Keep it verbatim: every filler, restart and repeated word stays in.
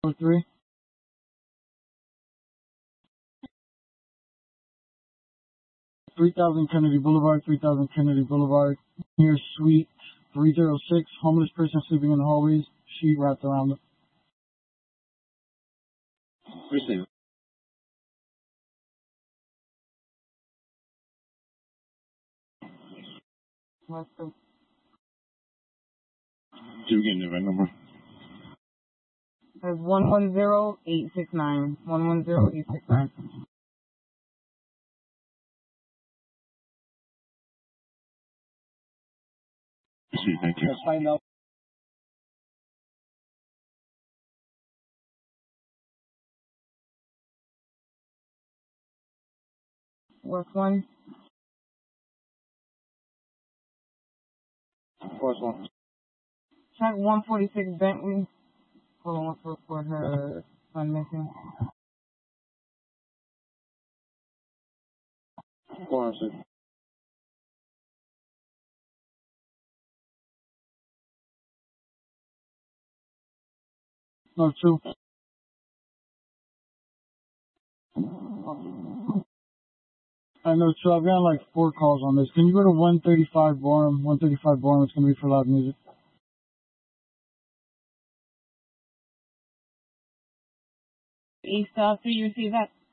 three. three thousand Kennedy Boulevard, three thousand Kennedy Boulevard, near Suite three oh six, homeless person sleeping in the hallways, sheet wrapped around them. Receive. What's the... Do you get the right number? That's one one zero eight six nine. one one zero eight six nine. Receive, thank you. Let's find out. What's one? What's one? Check one forty-six Bentley. Hold on, let's report her son missing. four oh six. No, two. I know, two. I've got like four calls on this. Can you go to one thirty-five Borum? one thirty-five Borum, it's going to be for loud music. East South, do you receive that?